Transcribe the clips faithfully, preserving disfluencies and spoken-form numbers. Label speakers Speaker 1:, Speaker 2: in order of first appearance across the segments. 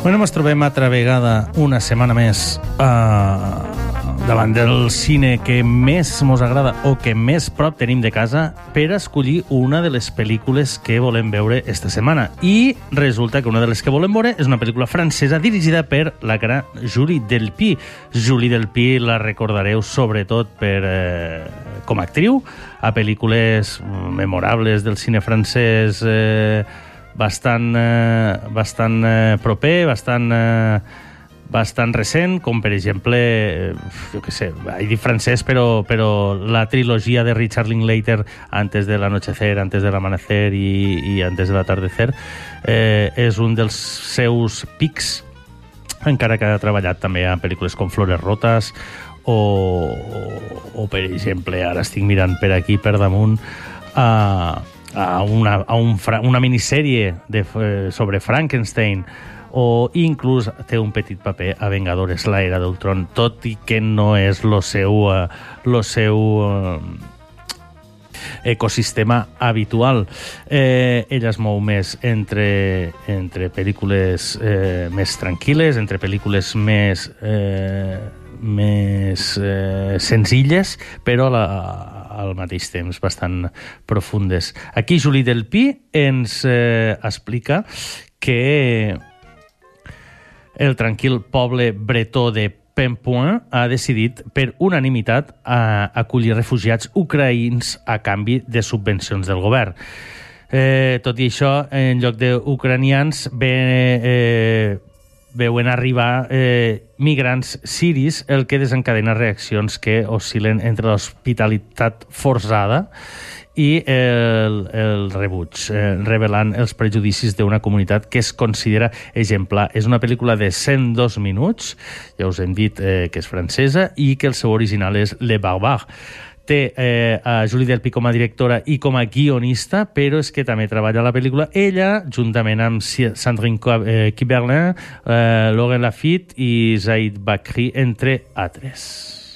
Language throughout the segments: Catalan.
Speaker 1: Bueno, ens trobem altra vegada una setmana més eh, davant del cine que més mos agrada o que més prop tenim de casa per escollir una de les pel·lícules que volem veure esta setmana. I resulta que una de les que volem veure és una pel·lícula francesa dirigida per la gran Julie Delpy. Julie Delpy la recordareu sobretot per, eh, com a actriu a pel·lícules memorables del cine francès, eh, bastant, eh, bastant eh, proper, bastant, eh, bastant recent, com per exemple, eh, jo què sé, he dit francès, però, però la trilogia de Richard Linklater, Antes del anochecer, Antes del amanecer i, i Antes del atardecer, eh, és un dels seus pics, encara que ha treballat també en pel·lícules com Flores rotas o, o, o per exemple, ara estic mirant per aquí, per damunt, a... Uh, a una, a un, una minissèrie de, sobre Frankenstein, o inclús té un petit paper a Vengadores, la era d'Ultron, tot i que no és el seu, lo seu uh, ecosistema habitual. Eh, ella es mou més entre, entre pel·lícules eh, més tranquil·les, entre pel·lícules més... Eh, més eh, senzilles, però la, al mateix temps bastant profundes. Aquí Julie Delpy ens eh, explica que el tranquil poble bretó de Pempoint ha decidit per unanimitat a acollir refugiats ucraïns a canvi de subvencions del govern. Eh, tot i això, en lloc d'ucranians, ve... Eh, veuen arribar eh, migrants siris, el que desencadena reaccions que oscil·len entre l'hospitalitat forçada i el, el rebuig, eh, revelant els prejudicis d'una comunitat que es considera exemplar. És una pel·lícula de cent dos minuts, ja us hem dit eh, que és francesa, i que el seu original és Le Barbare. Té eh, a Julie Delpy com a directora i com a guionista, però és que també treballa a la pel·lícula ella, juntament amb Sandrine Kiberlin, eh, Laurent Lafitte i Zaid Bakri, entre altres.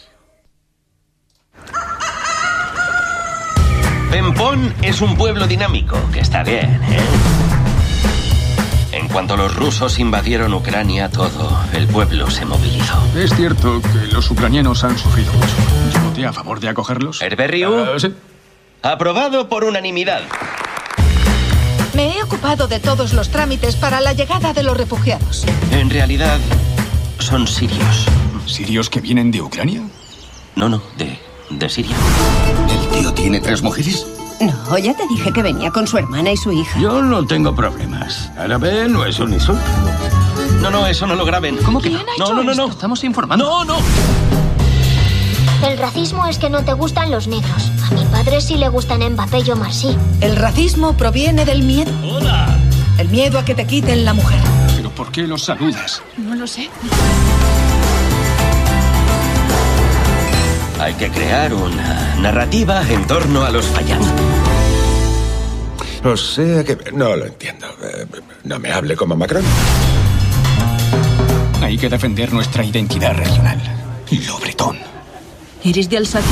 Speaker 2: Pempón es un pueblo dinámico, que está bien, ¿eh? En cuanto los rusos invadieron Ucrania, todo el pueblo se movilizó.
Speaker 3: Es cierto que los ucranianos han sufrido mucho. Yo voté a favor de acogerlos.
Speaker 2: ¿Herberriu?
Speaker 3: Uh, sí.
Speaker 2: Aprobado por unanimidad.
Speaker 4: Me he ocupado de todos los trámites para la llegada de los refugiados.
Speaker 2: En realidad, son sirios.
Speaker 3: ¿Sirios que vienen de Ucrania?
Speaker 2: No, no, de, de Siria.
Speaker 5: ¿El tío tiene tres mujeres?
Speaker 6: No, ya te dije que venía con su hermana y su hija.
Speaker 5: Yo no tengo problemas. Árabe no es un insulto.
Speaker 2: No, no, eso no lo graben.
Speaker 3: ¿Cómo que
Speaker 4: ¿Quién
Speaker 3: no?
Speaker 4: ha
Speaker 2: No,
Speaker 4: hecho
Speaker 2: no, no, no.
Speaker 4: esto?
Speaker 3: Estamos informando.
Speaker 2: No, no.
Speaker 7: El racismo es que no te gustan los negros. A mi padre sí le gustan Mbappé y Omar Sy.
Speaker 4: El racismo proviene del miedo.
Speaker 2: Hola.
Speaker 4: El miedo a que te quiten la mujer.
Speaker 3: ¿Pero por qué los saludas?
Speaker 4: No lo sé.
Speaker 2: Hay que crear una narrativa en torno a los Fayad.
Speaker 5: O sea que... No lo entiendo. Eh, No me hable como Macron.
Speaker 3: Hay que defender nuestra identidad regional. Lo bretón.
Speaker 6: ¿Eres de Alsacia?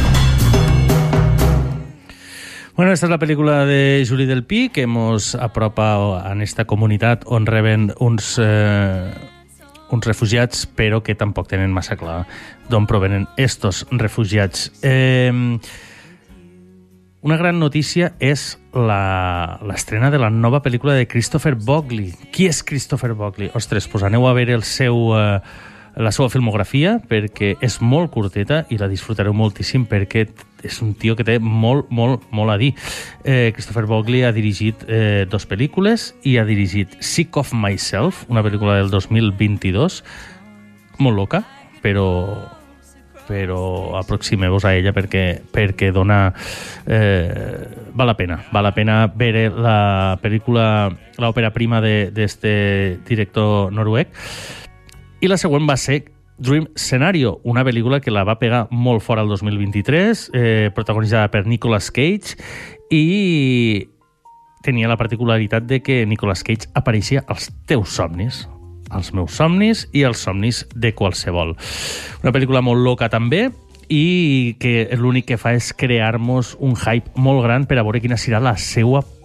Speaker 1: Bueno, esta és la pel·lícula de Julie Delpy que ens apropa en esta comunitat on reben uns, eh, uns refugiats, però que tampoc tenen massa clar d'on provenen estos refugiats. Eh, una gran notícia és l'estrena de la nova pel·lícula de Christopher Bogley. Qui és Christopher Bogley? Ostres, pues aneu a veure el seu... Eh, la seva filmografia, perquè és molt curteta i la disfrutareu moltíssim perquè és un tio que té molt, molt, molt a dir. Eh, Christopher Bogley ha dirigit eh, dos pel·lícules i ha dirigit Sick of Myself, una pel·lícula del dos mil vint-i-dos, molt loca, però però aproximeu-vos a ella perquè, perquè dona... Eh, val la pena. Val la pena veure la pel·lícula, l'òpera prima d'este director noruec. I la següent va ser Dream Scenario, una pel·lícula que la va pegar molt fort el dos mil vint-i-tres, eh, protagonitzada per Nicolas Cage, i tenia la particularitat de que Nicolas Cage apareixia als teus somnis, als meus somnis i als somnis de qualsevol. Una pel·lícula molt loca també, i que l'únic que fa és crear-nos un hype molt gran per a veure quina serà la seva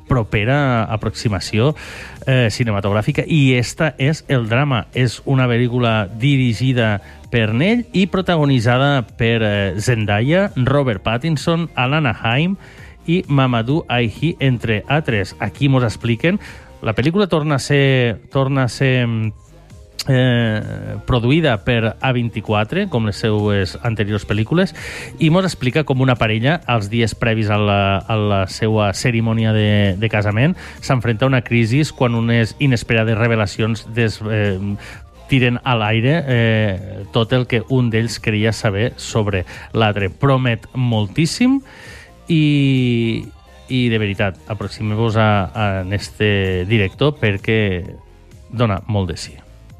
Speaker 1: propera aproximació eh, cinematogràfica, i esta és el drama. És una pel·lícula dirigida per Nell i protagonitzada per eh, Zendaya, Robert Pattinson, Alana Haim i Mamadou Ahi, entre altres. Aquí mos expliquen. La pel·lícula torna a ser, torna a ser eh, produïda per A vint-i-quatre, com les seues anteriors pel·lícules, i mos explica com una parella, als dies previs a la, a la seva cerimònia de, de casament, s'enfrenta a una crisi quan unes inesperades revelacions des, eh, tiren a l'aire eh, tot el que un d'ells creia saber sobre l'altre. Promet moltíssim. I, i de veritat, aproximeu-vos a, a este director perquè dona molt de sí.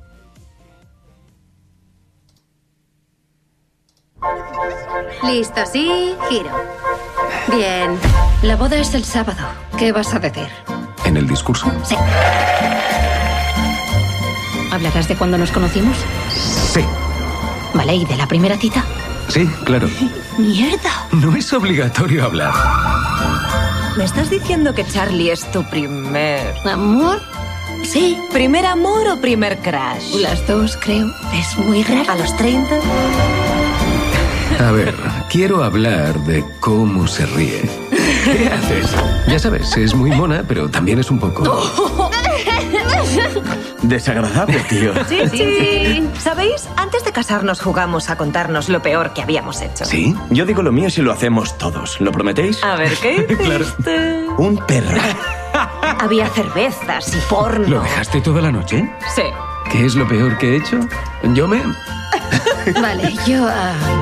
Speaker 6: Listo, sí, giro. Bien. La boda es el sábado. ¿Qué vas a decir?
Speaker 8: ¿En el discurso?
Speaker 6: Sí. ¿Hablarás de cuando nos conocimos?
Speaker 8: Sí.
Speaker 6: Vale, ¿y de la primera cita?
Speaker 8: Sí, claro.
Speaker 6: ¡Mierda!
Speaker 8: No es obligatorio hablar.
Speaker 9: ¿Me estás diciendo que Charlie es tu primer...
Speaker 6: ¿Amor? Sí.
Speaker 9: ¿Primer amor o primer crush?
Speaker 6: Las dos, creo. Es muy raro.
Speaker 9: ¿A los treinta?
Speaker 8: A ver, quiero hablar de cómo se ríe. ¿Qué haces? Ya sabes, es muy mona, pero también es un poco...
Speaker 10: desagradable, tío.
Speaker 9: Sí, sí, sí. ¿Sabéis? Antes de casarnos jugamos a contarnos lo peor que habíamos hecho.
Speaker 10: ¿Sí? Yo digo lo mío si lo hacemos todos. ¿Lo prometéis?
Speaker 9: A ver, ¿qué hiciste?
Speaker 8: Claro.
Speaker 10: Un perro.
Speaker 9: Había cervezas y porno.
Speaker 8: ¿Lo dejaste toda la noche?
Speaker 9: Sí.
Speaker 8: ¿Qué es lo peor que he hecho? Yo me...
Speaker 6: Vale, yo... Uh...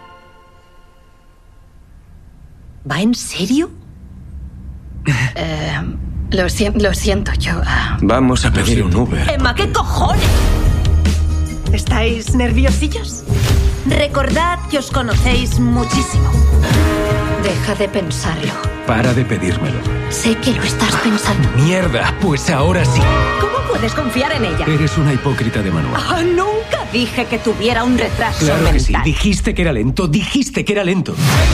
Speaker 9: ¿Va en serio?
Speaker 6: Eh, lo, si lo siento, yo... Uh...
Speaker 10: Vamos a pedir un Uber.
Speaker 9: Emma, ¿qué cojones? ¿Estáis nerviosillos? Recordad que os conocéis muchísimo.
Speaker 6: Deja de pensarlo.
Speaker 8: Para de pedírmelo.
Speaker 6: Sé que lo estás pensando.
Speaker 8: ¡Mierda! Pues ahora sí.
Speaker 9: ¿Cómo puedes confiar en ella?
Speaker 8: Eres una hipócrita de manual.
Speaker 9: Oh, nunca dije que tuviera un retraso
Speaker 8: claro
Speaker 9: mental.
Speaker 8: Que sí. Dijiste que era lento. Dijiste que era lento.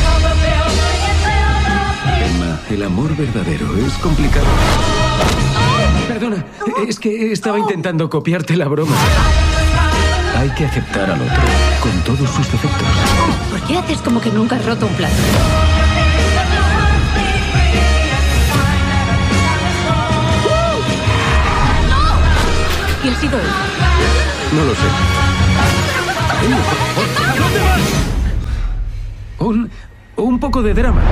Speaker 8: Emma, el amor verdadero es complicado. Perdona, es que estaba intentando copiarte la broma. Hay que aceptar al otro, con todos sus defectos.
Speaker 6: ¿Por qué haces como que nunca has roto un plato?
Speaker 9: ¿Quién ha sido él?
Speaker 8: No lo sé. Emma, por favor. ¿A dónde vas? Un, un poco de drama.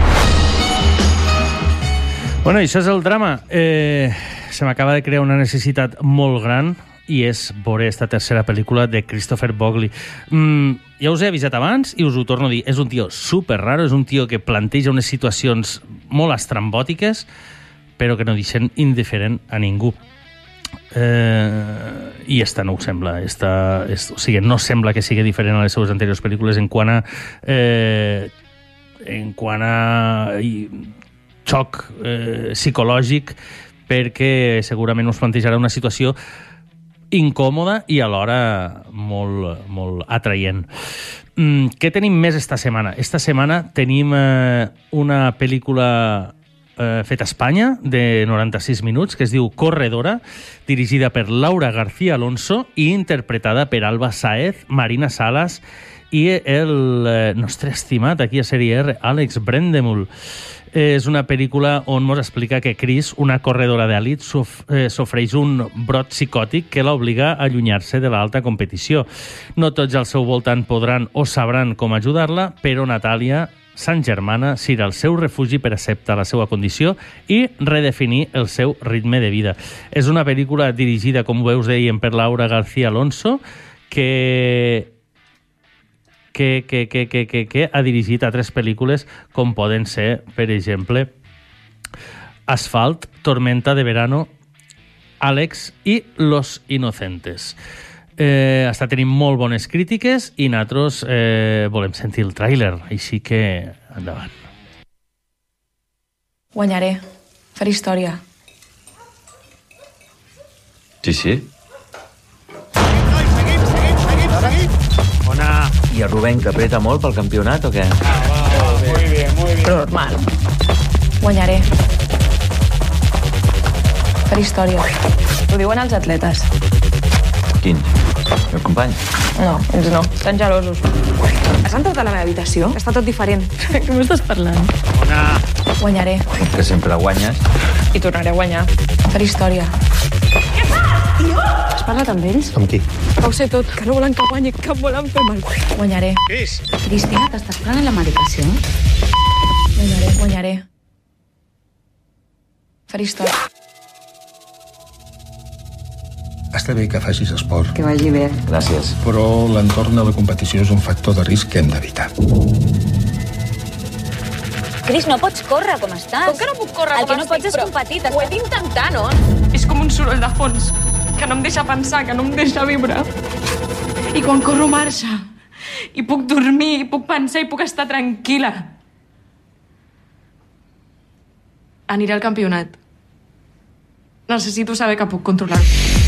Speaker 1: Bueno, això és el drama. Eh, se m'acaba de crear una necessitat molt gran i és veure esta tercera pel·lícula de Christopher Bogley. Mm, ja us he avisat abans i us ho torno a dir. És un tio super raro, és un tio que planteja unes situacions molt estrambòtiques, però que no deixen indiferent a ningú. Eh, I esta no ho sembla. Esta, est, o sigui, no sembla que sigui diferent a les seves anteriors pel·lícules en quant a... Eh, en quant a... I, xoc eh, psicològic, perquè segurament us plantejarà una situació incòmoda i alhora molt, molt atraient. Mm, què tenim més esta setmana? Esta setmana tenim eh, una pel·lícula eh, feta a Espanya de noranta-sis minuts que es diu Corredora, dirigida per Laura García Alonso i interpretada per Alba Sáez, Marina Salas i el eh, nostre estimat aquí a Sèrie R, Àlex Brendemul. És una pel·lícula on ens explica que Chris, una corredora d'elit, sofreix un brot psicòtic que l'obliga a allunyar-se de l'alta competició. No tots al seu voltant podran o sabran com ajudar-la, però Natàlia, Sant Germana, s'irà al seu refugi per acceptar la seva condició i redefinir el seu ritme de vida. És una pel·lícula dirigida, com veus dèiem, per Laura García Alonso, que... Que, que, que, que, que, que ha dirigit altres pel·lícules com poden ser, per exemple, Asfalt, Tormenta de Verano, Àlex i Los Inocentes. Eh, està tenint molt bones crítiques i nosaltres eh, volem sentir el tràiler, així que endavant.
Speaker 11: Guanyaré. Faré història.
Speaker 10: Sí, sí.
Speaker 12: Ona. I el Rubén, que apreta molt pel campionat o què?
Speaker 11: Ah, va, muy bien, muy bien.
Speaker 9: Normal.
Speaker 11: Guanyaré. Per història. Ho diuen els atletes.
Speaker 12: Quins? El company?
Speaker 11: No, ells no. Estan gelosos. Has entrat a la meva habitació? Està tot diferent. Què m'estàs parlant?
Speaker 1: Ona.
Speaker 11: Guanyaré.
Speaker 12: Que sempre guanyes.
Speaker 11: I tornaré a guanyar. Per història. Què fas, tio? Has parlat amb ells?
Speaker 13: Amb qui?
Speaker 11: Que ho sé tot, que no volen que guanyi, que em volen fer mal. Guanyaré.
Speaker 1: Cris.
Speaker 6: Cristina, t'estàs prenent la medicació?
Speaker 11: Guanyaré, guanyaré. Per història.
Speaker 13: Està bé que facis esport,
Speaker 6: Que vagi bé.
Speaker 12: Gràcies.
Speaker 13: però l'entorn de la competició és un factor de risc que hem d'evitar.
Speaker 14: Cris, no pots córrer com estàs.
Speaker 11: Com que no puc córrer
Speaker 14: El
Speaker 11: com
Speaker 14: que no
Speaker 11: estic,
Speaker 14: pots és
Speaker 11: però
Speaker 14: competir.
Speaker 11: Ho he d'intentar, no? És com un soroll de fons, que no em deixa pensar, que no em deixa viure. I quan corro marxa, i puc dormir, i puc pensar, i puc estar tranquil·la. Aniré al campionat. Necessito saber que puc controlar-ho.